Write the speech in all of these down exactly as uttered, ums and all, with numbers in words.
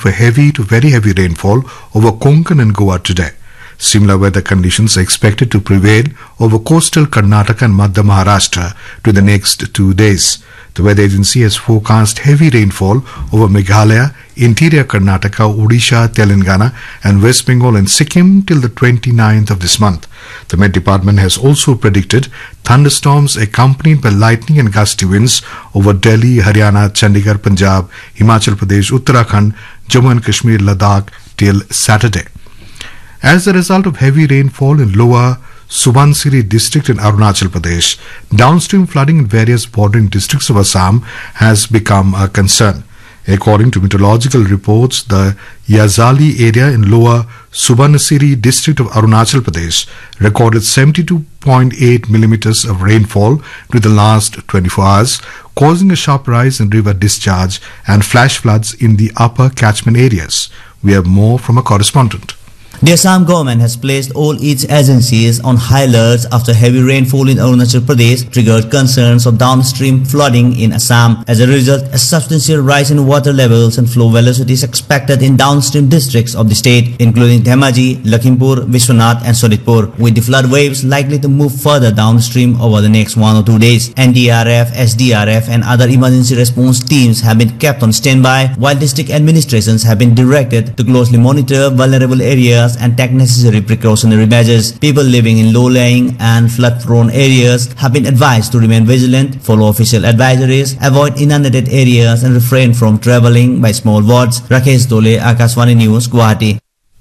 for heavy to very heavy rainfall over Konkan and Goa today. Similar weather conditions are expected to prevail over coastal Karnataka and Madhya Maharashtra to the next two days. The weather agency has forecast heavy rainfall over Meghalaya, interior Karnataka, Odisha, Telangana and West Bengal and Sikkim till the twenty-ninth of this month. The Met Department has also predicted thunderstorms accompanied by lightning and gusty winds over Delhi, Haryana, Chandigarh, Punjab, Himachal Pradesh, Uttarakhand, Jammu and Kashmir, Ladakh till Saturday. As a result of heavy rainfall in lower Subansiri district in Arunachal Pradesh, downstream flooding in various bordering districts of Assam has become a concern. According to meteorological reports, the Yazali area in lower Subansiri district of Arunachal Pradesh recorded seventy-two point eight millimeters of rainfall during the last twenty-four hours, causing a sharp rise in river discharge and flash floods in the upper catchment areas. We have more from a correspondent. The Assam government has placed all its agencies on high alerts after heavy rainfall in Arunachal Pradesh triggered concerns of downstream flooding in Assam. As a result, a substantial rise in water levels and flow velocity is expected in downstream districts of the state, including Dhemaji, Lakhimpur, Vishwanath and Sonitpur, with the flood waves likely to move further downstream over the next one or two days. N D R F, S D R F and other emergency response teams have been kept on standby, while district administrations have been directed to closely monitor vulnerable areas and take necessary precautionary measures. People living in low-lying and flood-prone areas have been advised to remain vigilant, follow official advisories, avoid inundated areas and refrain from travelling by small boats. Rakesh Dole, Akashvani News, Guwahati.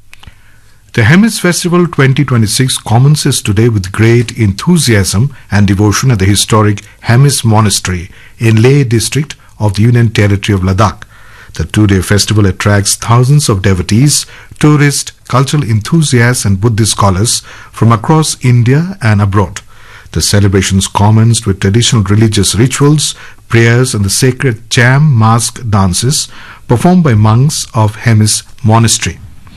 The Hemis Festival twenty twenty-six commences today with great enthusiasm and devotion at the historic Hemis Monastery in Leh district of the Union Territory of Ladakh. The two-day festival attracts thousands of devotees, tourists, cultural enthusiasts and Buddhist scholars from across India and abroad. The celebrations commenced with traditional religious rituals, prayers and the sacred jam mask dances performed by monks of Hemis Monastery.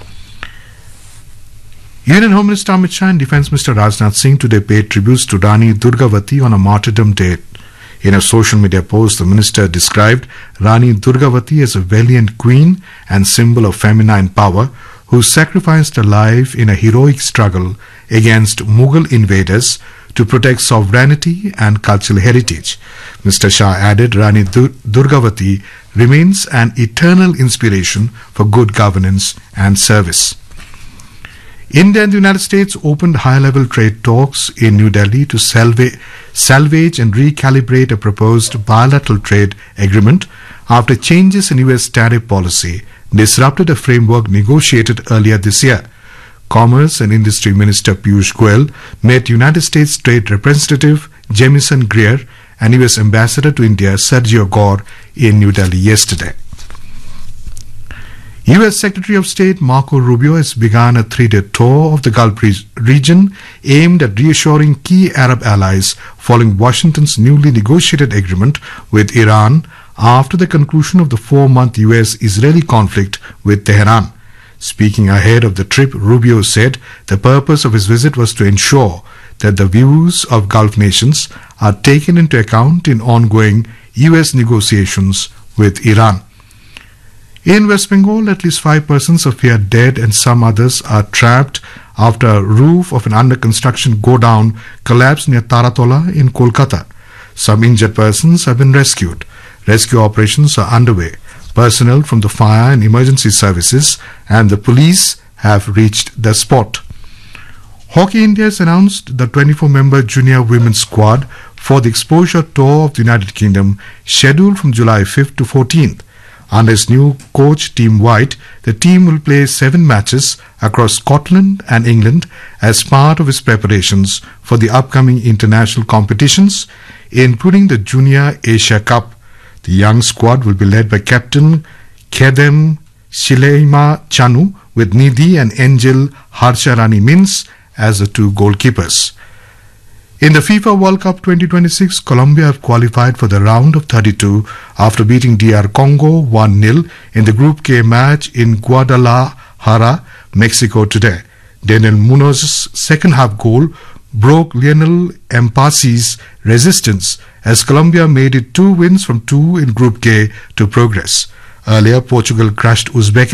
Union Home Minister Amit Shah and Defence Minister Rajnath Singh today paid tributes to Rani Durgavati on a martyrdom day. In a social media post, the minister described Rani Durgavati as a valiant queen and symbol of feminine power who sacrificed her life in a heroic struggle against Mughal invaders to protect sovereignty and cultural heritage. Mister Shah added Rani Dur- Durgavati remains an eternal inspiration for good governance and service. India and the United States opened high-level trade talks in New Delhi to salvage, salvage and recalibrate a proposed bilateral trade agreement after changes in U S tariff policy disrupted a framework negotiated earlier this year. Commerce and Industry Minister Piyush Goyal met United States Trade Representative Jamieson Greer and U S Ambassador to India Sergio Gore in New Delhi yesterday. U S Secretary of State Marco Rubio has begun a three-day tour of the Gulf re- region aimed at reassuring key Arab allies following Washington's newly negotiated agreement with Iran after the conclusion of the four-month U S-Israeli conflict with Tehran. Speaking ahead of the trip, Rubio said the purpose of his visit was to ensure that the views of Gulf nations are taken into account in ongoing U S negotiations with Iran. In West Bengal, at least five persons are feared dead and some others are trapped after a roof of an under-construction go-down collapsed near Taratola in Kolkata. Some injured persons have been rescued. Rescue operations are underway. Personnel from the fire and emergency services and the police have reached the spot. Hockey India has announced the twenty-four member junior women's squad for the exposure tour of the United Kingdom scheduled from July fifth to fourteenth. Under his new coach, Team White, the team will play seven matches across Scotland and England as part of its preparations for the upcoming international competitions, including the Junior Asia Cup. The young squad will be led by Captain Kedem Shileima Chanu, with Nidhi and Angel Harsharani Mins as the two goalkeepers. In the FIFA World Cup twenty twenty-six, Colombia have qualified for the round of thirty-two after beating D R Congo one nil in the Group K match in Guadalajara, Mexico today. Daniel Munoz's second half goal broke Lionel Empasi's resistance as Colombia made it two wins from two in Group K to progress. Earlier, Portugal crushed Uzbekistan